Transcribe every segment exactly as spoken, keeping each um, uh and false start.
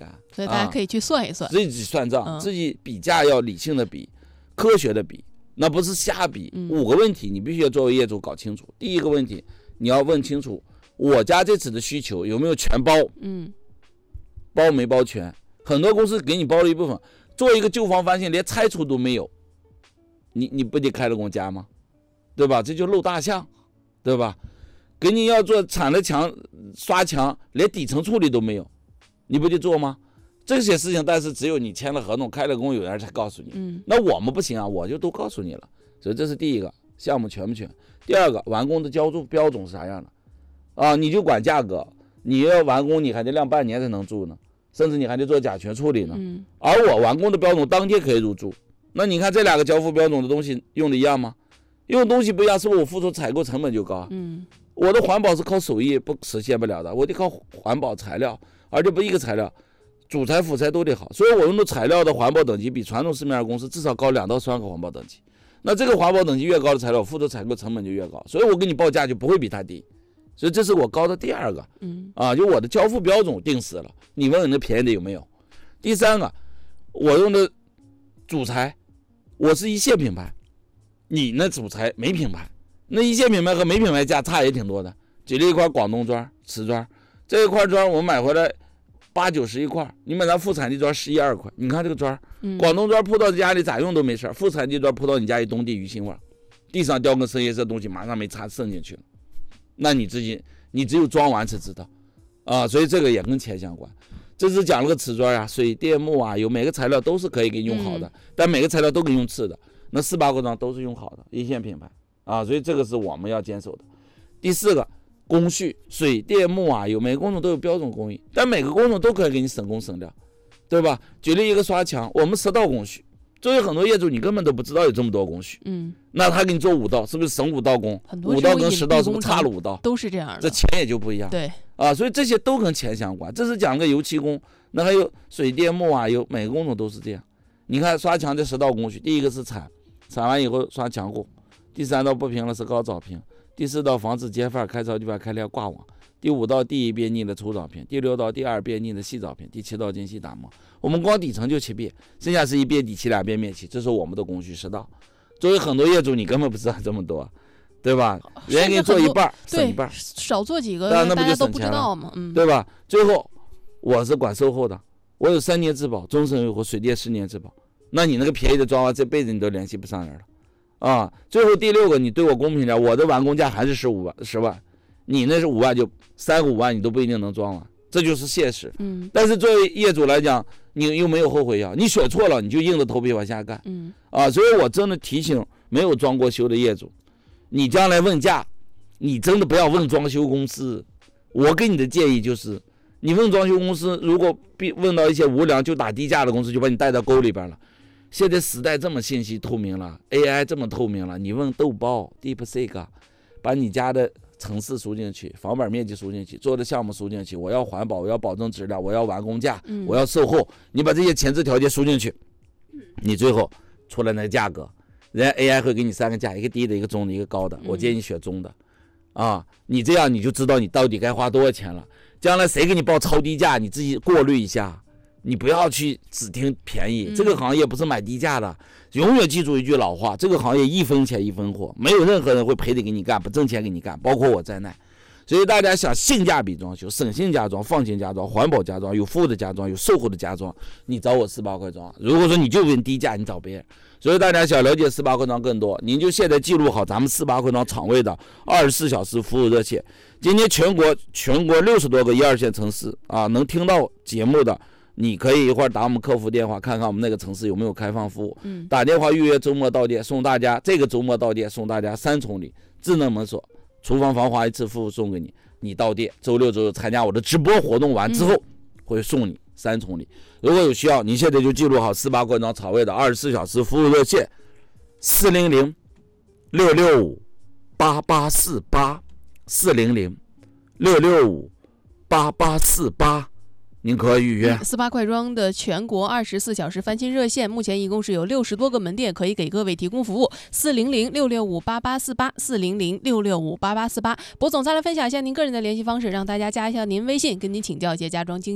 干。 所以大家可以去算一算， 啊、自己算账、嗯，自己比价要理性的比，科学的比，那不是瞎比。 嗯、 五个问题你必须要作为业主搞清楚。第一个问题，你要问清楚我家这次的需求有没有全包， 嗯， 包没包全。很多公司给你包了一部分，做一个旧房翻新连拆除都没有，你你不得开了工加吗？对吧？这就漏大象，对吧？给你要做铲了墙刷墙连底层处理都没有，你不得做吗？这些事情但是只有你签了合同开了工有人才告诉你、 嗯、 那我们不行啊，我就都告诉你了。所以这是第一个，项目全不全。第二个，完工的交租标准是啥样的啊？你就管价格，你要完工你还得晾半年才能住呢，甚至你还得做甲醛处理呢、 嗯、 而我完工的标准当天可以入住。那你看这两个交付标准的东西用的一样吗？用的东西不一样，是不是我付出采购成本就高啊？ 嗯， 我的环保是靠手艺不实现不了的，我得靠环保材料，而且不一个材料，主材辅材都得好，所以我用的材料的环保等级比传统市面公司至少高两到三个环保等级。那这个环保等级越高的材料，付出采购成本就越高，所以我给你报价就不会比它低。所以这是我高的第二个， 嗯啊，就我的交付标准定死了，你问你的便宜的有没有？第三个，我用的主材，我是一线品牌。你那主材没品牌，那一线品牌和没品牌价差也挺多的。举例一块广东砖、瓷砖，这一块砖我买回来八九十一块，你买咱副产地砖十一二块。你看这个砖，广东砖铺到家里咋用都没事，副产地砖铺到你家一冬地鱼腥味，地上掉根深颜色东西马上没擦渗进去了。那你自己你只有装完才知道啊，所以这个也跟钱相关。这是讲了个瓷砖啊、水电木啊，有每个材料都是可以给你用好的，但每个材料都给你用次的。那四八块砖都是用好的一线品牌啊，所以这个是我们要坚守的。第四个，工序，水电木啊，有每个工种都有标准工艺，但每个工种都可以给你省工省料，对吧？举例一个刷墙，我们十道工序，作为很多业主你根本都不知道有这么多工序， 嗯， 那他给你做五道，是不是省五道工？五道跟十道是不是差了五道？ 都是这样的， 这钱也就不一样。 对啊，所以这些都跟钱相关。这是讲个油漆工，那还有水电木啊，有每个工种都是这样。你看刷墙这十道工序，第一个是铲。铲完以后刷墙固，第三道不平了是高藻平，第四道防止接缝开槽就把开裂挂网，第五道第一遍腻的粗藻平，第六道第二遍腻的细藻平，第七道精细打磨。我们光底层就七遍，剩下是一遍底漆两遍面漆，这是我们的工序十道。作为很多业主你根本不知道这么多，对吧？人家给你做一半省一半， 少做几个那大家都不知道嘛，嗯， 对吧？最后我是管售后的，我有三年质保，终身维护，水电十年质保。那你那个便宜的装完这辈子你都联系不上人了啊！最后第六个，你对我公平点，我的完工价还是十五万十万，你那是五万，就三个五万你都不一定能装完，这就是现实。 嗯， 但是作为业主来讲，你又没有后悔药，你选错了你就硬着头皮往下干。 嗯啊，所以我真的提醒没有装过修的业主，你将来问价，你真的不要问装修公司。我给你的建议就是，你问装修公司，如果问到一些无良就打低价的公司，就把你带到沟里边了。现在时代这么信息透明了 ，A I 这么透明了，你问豆包 DeepSeek， 把你家的城市输进去，房板面积输进去，做的项目输进去，我要环保，我要保证质量，我要完工价， 嗯、 我要售后，你把这些前置条件输进去，你最后出来那个价格，人家 A I 会给你三个价，一个低的，一个中的，一个高的，我建议你选中的，啊，你这样你就知道你到底该花多少钱了。将来谁给你报超低价，你自己过滤一下。你不要去只听便宜，这个行业不是买低价的，永远记住一句老话，这个行业一分钱一分货，没有任何人会赔的给你干，不挣钱给你干，包括我在内。所以大家想性价比装修，省心家装、放心家装、环保家装，有服务的家装，有售后的家装，你找我四八块装。如果说你就问低价，你找别人。所以大家想了解四八块装更多，您就现在记录好咱们四八块装厂位的二十四小时服务热线。今天全国全国六十多个一二线城市啊，能听到节目的。你可以一会儿打我们客服电话，看看我们那个城市有没有开放服务。 嗯， 打电话预约周末到店，送大家这个周末到店送大家三重礼：智能门锁、厨房防滑一次服务送给你。你到店周六周日参加我的直播活动完之后，嗯、会送你三重礼。如果有需要，你现在就记录好四八冠庄草味的二十四小时服务热线：四零零六六五八八四八四零零六六五八八四八。您可以预约四八快装的全国二十四小时翻新热线，目前一共是有六十多个门店可以给各位提供服务。四零零六六五八八四八，四零零六六五八八四八。博总再来分享一下您个人的联系方式，让大家加一下您微信，跟您请教一些家装经验。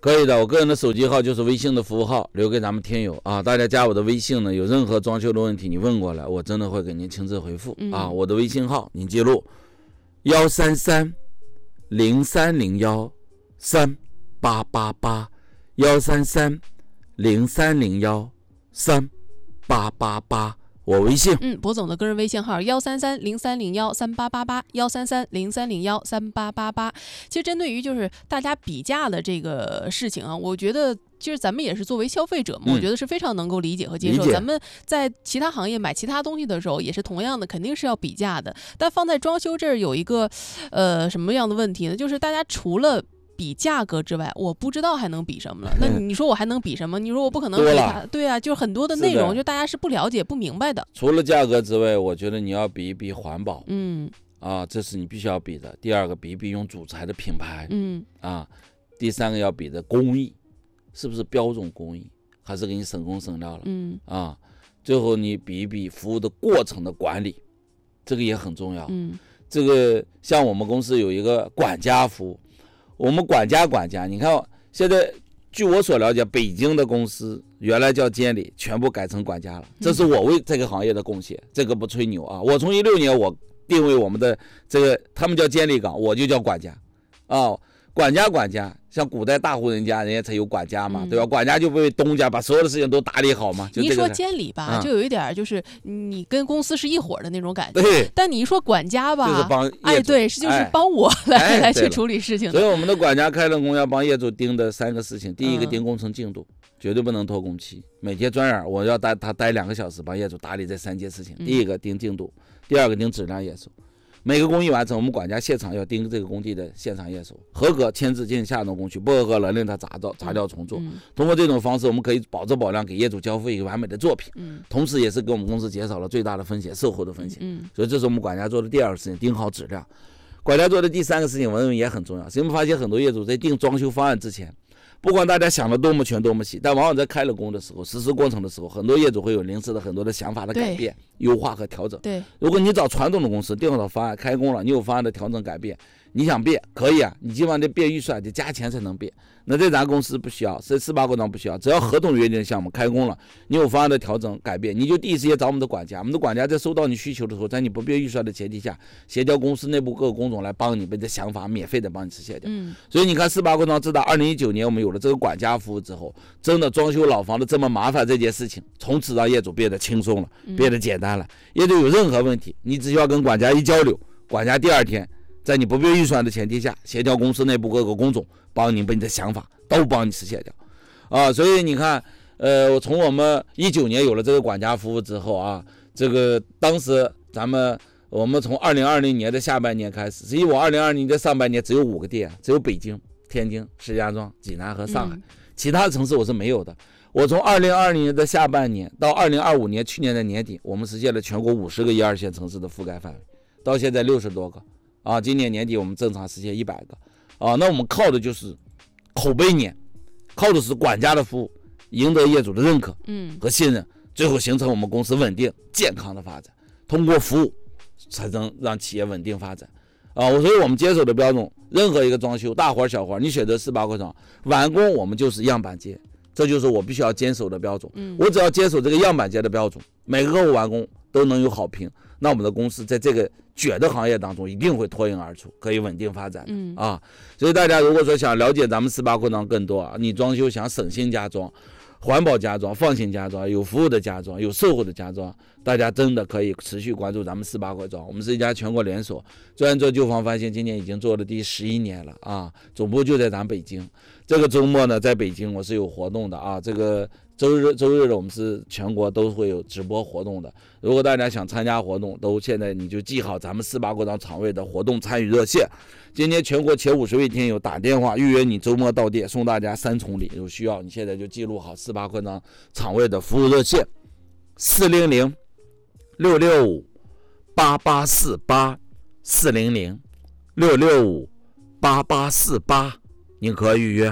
可以的，我个人的手机号就是微信的服务号，留给咱们听友啊。大家加我的微信呢，有任何装修的问题你问过来，我真的会给您亲自回复、嗯、啊。我的微信号您记录幺三三零三零幺三八八八幺三三零三零幺三八八八。我微信， 嗯，博总的个人微信号幺三三零三零幺三八八八幺三三零三零幺三八八八。其实针对于就是大家比价的这个事情啊，我觉得其实咱们也是作为消费者嘛、嗯，我觉得是非常能够理解和接受。咱们在其他行业买其他东西的时候，也是同样的，肯定是要比价的。但放在装修这儿有一个呃什么样的问题呢？就是大家除了比价格之外，我不知道还能比什么了。那你说我还能比什么？你说我不可能比它，对啊，就是很多的内容，就大家是不了解、不明白的。 除了价格之外，我觉得你要比一比环保， 嗯， 啊，这是你必须要比的。第二个，比一比用主材的品牌， 嗯， 啊，第三个要比的工艺，是不是标准工艺，还是给你省工省料了， 嗯， 啊，最后你比一比服务的过程的管理，这个也很重要， 嗯， 这个像我们公司有一个管家服务。我们管家管家，你看现在据我所了解，北京的公司原来叫监理，全部改成管家了，这是我为这个行业的贡献，这个不吹牛啊。我从一六年我定位我们的这个，他们叫监理岗，我就叫管家啊。管家管家，像古代大户人家，人家才有管家嘛，嗯、对吧？管家就为东家把所有的事情都打理好嘛。就这个、 你一说监理吧、嗯，就有一点就是你跟公司是一伙的那种感觉。 对。 但你一说管家吧， 就是帮哎，对，是就是帮我来、哎、来去处理事情的。 所以我们的管家开了工要帮业主盯的三个事情：第一个盯工程进度，嗯、绝对不能拖工期，每天专员我要待他待两个小时，帮业主打理这三件事情。 嗯、 第一个盯进度，第二个盯质量验收。每个工艺完成，我们管家现场要盯这个工地的现场验收，合格签字进行下动工序，不合格勒令他砸掉砸掉重做、 嗯。 通过这种方式，我们可以保质保量，给业主交付一个完美的作品。 嗯， 同时也是给我们公司减少了最大的风险，售后的风险。 嗯， 所以这是我们管家做的第二个事情，盯好质量。管家做的第三个事情，我认为也很重要。是因为发现很多业主在定装修方案之前，不管大家想的多么全多么细，但往往在开了工的时候，实施过程的时候，很多业主会有临时的很多的想法的改变、优化和调整。 对， 如果你找传统的公司定好方案开工了，你有方案的调整改变，你想变可以啊，你基本上得变预算，得加钱才能变。那这咱公司不需要，这四八规章不需要，只要合同约定的项目开工了，你有方案的调整改变，你就第一时间找我们的管家，我们的管家在收到你需求的时候，在你不变预算的前提下，协调公司内部各个工种来帮你把这想法免费的帮你实现掉。 嗯， 所以你看四八规章自打二零一九年我们有了这个管家服务之后，真的装修老房子这么麻烦这件事情，从此让业主变得轻松了，变得简单了。业主有任何问题，你只需要跟管家一交流，管家第二天在你不变预算的前提下，协调公司内部各个工种，帮你把你的想法都帮你实现掉，啊，所以你看，呃，我从我们一九年有了这个管家服务之后啊，这个当时咱们我们从二零二零年的下半年开始，实际我二零二零年的上半年只有五个店，只有北京、天津、石家庄、济南和上海， 嗯、 其他城市我是没有的。我从二零二零年的下半年到二零二五年去年的年底，我们实现了全国五十个一二线城市的覆盖范围，到现在六十多个啊，今年年底我们正常实现一百个啊，那我们靠的就是口碑年，靠的是管家的服务，赢得业主的认可和信任，最后形成我们公司稳定健康的发展。通过服务才能让企业稳定发展啊！所以我们接手的标准，任何一个装修大活小活，你选择四八规章完工，我们就是样板间，这就是我必须要坚守的标准。我只要坚守这个样板间的标准，每个客户完工都能有好评，那我们的公司在这个卷的行业当中一定会脱颖而出，可以稳定发展、 嗯、 啊！所以大家如果说想了解咱们四八规章更多啊，你装修想省心家装、环保家装、放心家装、有服务的家装、有售后的家装，大家真的可以持续关注咱们四八规章。我们是一家全国连锁，专案做旧房翻新，今年已经做了第十一年了啊，总部就在咱北京。这个周末呢，在北京我是有活动的啊，这个周日周日的我们是全国都会有直播活动的。如果大家想参加活动，都现在你就记好咱们四八规章厂位的活动参与热线。今天全国前五十位听友打电话预约你周末到店，送大家三重礼，有需要你现在就记录好四八规章厂位的服务热线：四零零六六五八八四八，四零零六六五八八四八，您可预约。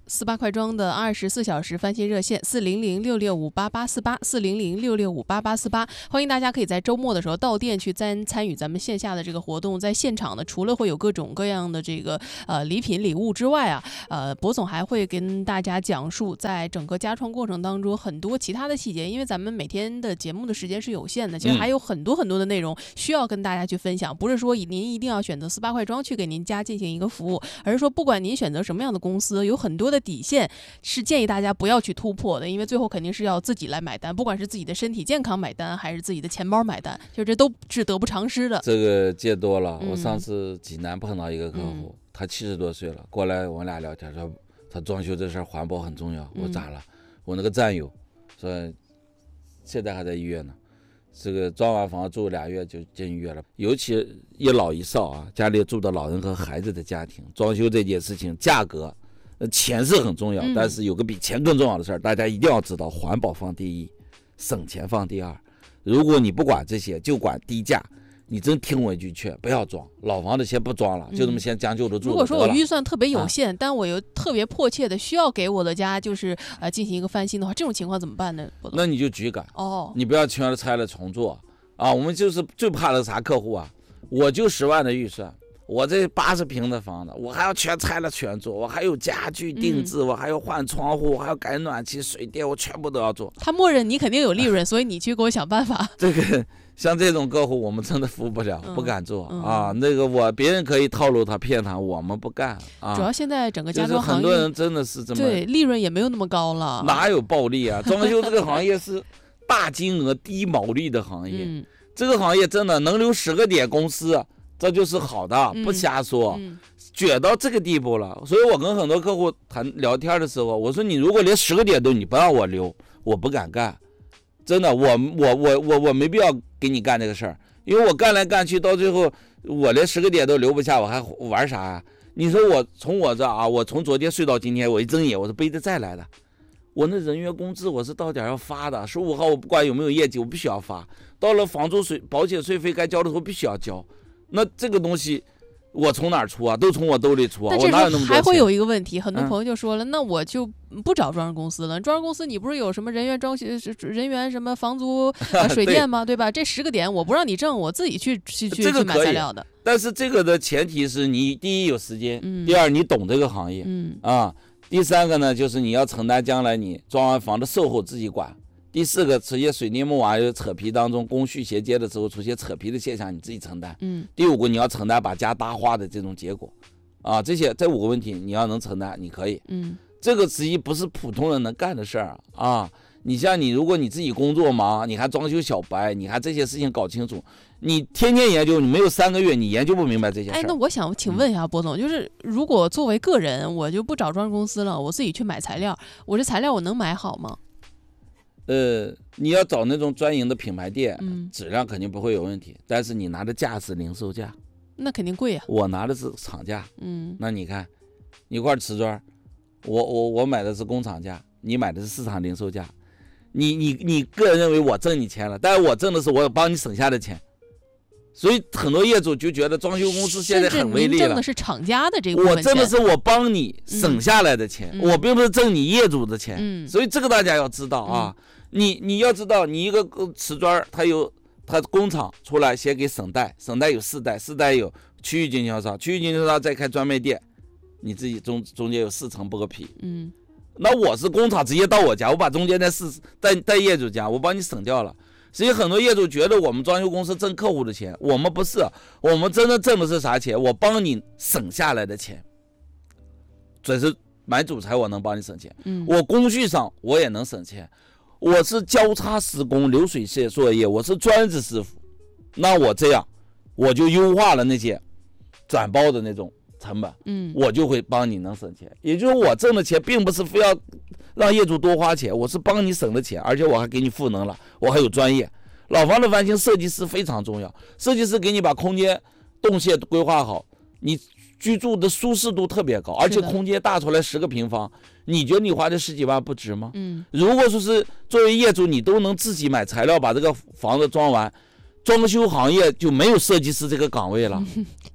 四八快装的二十四小时翻新热线四零零六六五八八四八四零零六六五八八四八，欢迎大家可以在周末的时候到店去参参与咱们线下的这个活动。在现场呢，除了会有各种各样的这个呃礼品礼物之外啊，呃，博总还会跟大家讲述在整个加创过程当中很多其他的细节，因为咱们每天的节目的时间是有限的，其实还有很多很多的内容需要跟大家去分享，不是说您一定要选择四八快装去给您家进行一个服务，而是说不管您选择什么样的公司，有很多的底线是建议大家不要去突破的，因为最后肯定是要自己来买单，不管是自己的身体健康买单，还是自己的钱包买单，就这都是得不偿失的。 这个借多了，我上次济南碰到一个客户，嗯、他七十多岁了，过来我俩聊天说，他装修这事儿环保很重要。我说咋了？嗯、我那个战友说，现在还在医院呢。这个装完房住俩月就进医院了，尤其一老一少啊，家里住的老人和孩子的家庭，装修这件事情，价格。钱是很重要，但是有个比钱更重要的事儿，嗯、大家一定要知道，环保放第一，省钱放第二。如果你不管这些，就管低价，你真听我一句劝，不要装老房子，先不装了，嗯、就这么先将就着住。 如果说我预算特别有限，啊、但我又特别迫切的需要给我的家就是呃进行一个翻新的话，这种情况怎么办呢？ 那你就局改哦， 你不要全都拆了重做啊。我们就是最怕的啥客户啊，我就十万的预算。我这八十平的房子，我还要全拆了全做，我还有家具定制，嗯、我还要换窗户，我还要改暖气、水电，我全部都要做。 他默认你肯定有利润，所以你去给我想办法。 这个像这种客户，我们真的服务不了，嗯、不敢做、嗯、啊。那个我别人可以套路他骗他，我们不干啊。 主要现在整个家装行业， 就是、很多人真的是这么对利润也没有那么高了， 哪有暴利啊？装修这个行业是大金额低毛利的行业，嗯、这个行业真的能留十个点公司。这就是好的，不瞎说，嗯嗯、卷到这个地步了。所以我跟很多客户谈聊天的时候，我说你如果连十个点都你不让我留，我不敢干。真的，我我我我我没必要给你干这个事儿，因为我干来干去，到最后我连十个点都留不下，我还玩啥呀？你说我从我这啊，我从昨天睡到今天，我一睁眼我是背着债来的。我那人员工资我是到点要发的，十五号我不管有没有业绩，我必须要发。到了房租税、保险税费该交的时候必须要交。那这个东西我从哪儿出啊？都从我兜里出啊！我哪有那么多钱？ 还会有一个问题，很多朋友就说了，嗯、那我就不找装饰公司了。装饰公司你不是有什么人员装修、人员什么房租、呃、水电吗？对, 对吧？这十个点我不让你挣，我自己去去去、 这个、 去买材料的。 但是这个的前提是你第一有时间，嗯、第二你懂这个行业，嗯啊，第三个呢就是你要承担将来你装完房的售后自己管。第四个，这些水泥木瓦有扯皮当中工序衔接的时候出现扯皮的现象，你自己承担。嗯。第五个，你要承担把家搭花的这种结果，啊，这些这五个问题你要能承担，你可以。嗯。这个实际不是普通人能干的事儿啊！你像你，如果你自己工作忙，你还装修小白，你还这些事情搞清楚，你天天研究，你没有三个月，你研究不明白这些事儿。 哎，那我想请问一下博总，嗯、就是如果作为个人，我就不找装饰公司了，我自己去买材料，我这材料我能买好吗？ 呃，你要找那种专营的品牌店，嗯、质量肯定不会有问题，但是你拿的价是零售价， 那肯定贵啊。 我拿的是厂价，嗯，那你看，一块瓷砖，我我我买的是工厂价，你买的是市场零售价，你你你个人认为我挣你钱了，但是我挣的是我帮你省下的钱，所以很多业主就觉得装修公司现在很威力了。 挣的是厂家的这个部分钱， 我挣的是我帮你省下来的钱，嗯、我并不是挣你业主的钱，嗯、所以这个大家要知道啊。嗯你你要知道，你一个瓷砖，它有它工厂出来先给省代，省代有四代，四代有区域经销商，区域经销商再开专卖店，你自己中中间有四层剥皮。嗯，那我是工厂直接到我家，我把中间那四在在业主家，我帮你省掉了。所以很多业主觉得我们装修公司挣客户的钱，我们不是，我们真的挣的是啥钱？我帮你省下来的钱，只是买主材我能帮你省钱，嗯，我工序上我也能省钱。我是交叉施工流水线作业，我是专职师傅，那我这样我就优化了那些转包的那种成本，嗯，我就会帮你能省钱。也就是我挣的钱并不是非要让业主多花钱，我是帮你省的钱，而且我还给你赋能了，我还有专业。老房子翻新设计师非常重要，设计师给你把空间动线规划好，你居住的舒适度特别高，而且空间大出来十个平方，你觉得你花这十几万不值吗？嗯，如果说是作为业主，你都能自己买材料把这个房子装完，装修行业就没有设计师这个岗位了。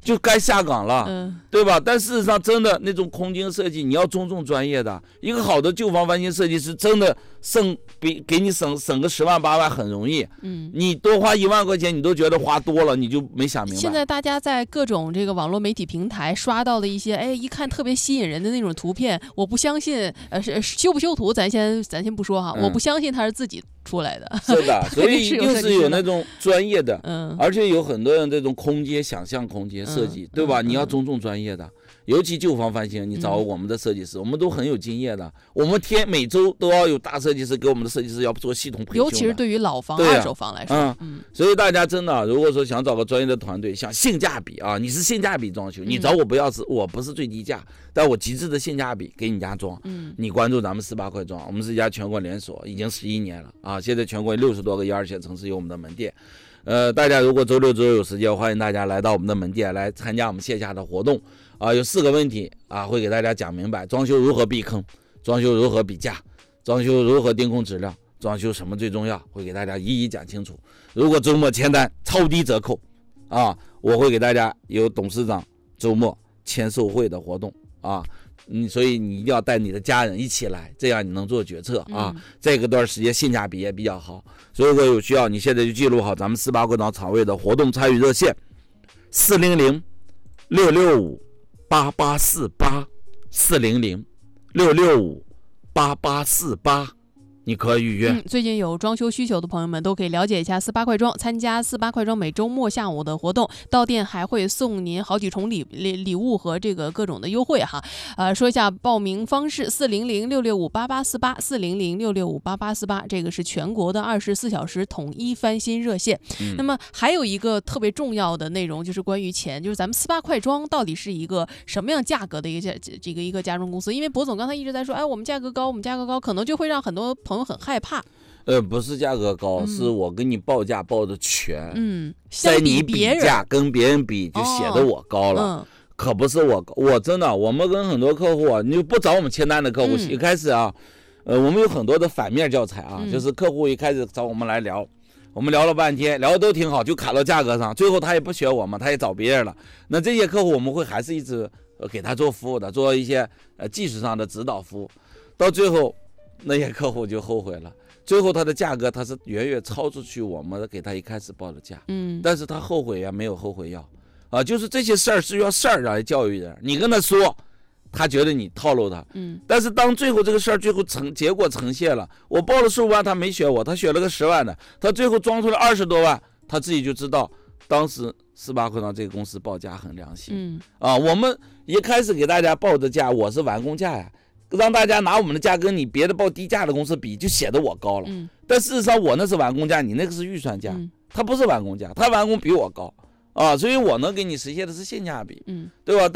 就该下岗了， 嗯， 对吧？但事实上，真的那种空间设计，你要尊重专业的。一个好的旧房翻新设计师，真的省比给你省省个十万八万很容易。 嗯， 你多花一万块钱，你都觉得花多了，你就没想明白。 现在大家在各种这个网络媒体平台刷到的一些，哎，一看特别吸引人的那种图片，我不相信，呃，是修不修图，咱先咱先不说哈， 嗯、 我不相信他是自己出来的。 是的，所以一定是有那种专业的， 嗯， 而且有很多人这种空间想象空间设计， 嗯、 对吧？ 嗯、 你要尊重专业的，尤其旧房翻新，你找我们的设计师，嗯、我们都很有经验的。我们天每周都要有大设计师给我们的设计师要做系统培训， 尤其是对于老房、 啊、 二手房来说， 嗯，嗯所以大家真的，如果说想找个专业的团队，想性价比啊，你是性价比装修，你找我不要是，我不是最低价，但我极致的性价比给你家装。 嗯， 你关注咱们四八快装，我们是一家全国连锁，已经十一年了啊，现在全国六十多个一二线城市有我们的门店。呃，大家如果周六周日有时间，欢迎大家来到我们的门店来参加我们线下的活动啊。有四个问题啊，会给大家讲明白：装修如何避坑，装修如何比价，装修如何定控质量，装修什么最重要，会给大家一一讲清楚。如果周末签单超低折扣啊，我会给大家有董事长周末签售会的活动啊。嗯，所以你一定要带你的家人一起来，这样你能做决策啊。 嗯、 这个段时间性价比也比较好，所以如果有需要，你现在就记录好咱们四八快装厂位的活动参与热线：四零零六六五八八四八，四零零六六五八八四八。你可以预约、 嗯。最近有装修需求的朋友们都可以了解一下四八快装，参加四八快装每周末下午的活动，到店还会送您好几重礼礼礼物和这个各种的优惠哈。呃，说一下报名方式：四零零六六五八八四八，四零零六六五八八四八，这个是全国的二十四小时统一翻新热线。 嗯、 那么还有一个特别重要的内容就是关于钱，就是咱们四八快装到底是一个什么样价格的一个价这个一个家装公司？因为博总刚才一直在说，哎，我们价格高，我们价格高，可能就会让很多朋友很害怕。 呃，不是价格高， 嗯、 是我跟你报价报的全， 嗯， 在你比价跟别人比就显得我高了， 哦嗯、 可不是我高，我真的，我们跟很多客户啊，你就不找我们签单的客户，嗯、一开始啊，呃，我们有很多的反面教材啊， 嗯、 就是客户一开始找我们来聊，我们聊了半天，聊的都挺好，就卡到价格上，最后他也不选我们，他也找别人了。那这些客户我们会还是一直给他做服务的，做一些呃技术上的指导服务，到最后那些客户就后悔了。最后他的价格他是远远超出去我们给他一开始报的价， 嗯， 但是他后悔呀，没有后悔药，啊，就是这些事儿是要事儿来教育人，你跟他说，他觉得你套路他， 嗯， 但是当最后这个事儿最后成结果呈现了，我报了十五万，他没选我，他选了个十万的，他最后装出来二十多万，他自己就知道当时四八快装这个公司报价很良心， 嗯， 啊，我们一开始给大家报的价，我是完工价呀。让大家拿我们的价跟你别的报低价的公司比，就显得我高了。 嗯， 但事实上我那是完工价，你那个是预算价， 嗯、 他不是完工价，他完工比我高啊，所以我能给你实现的是性价比， 嗯， 对吧？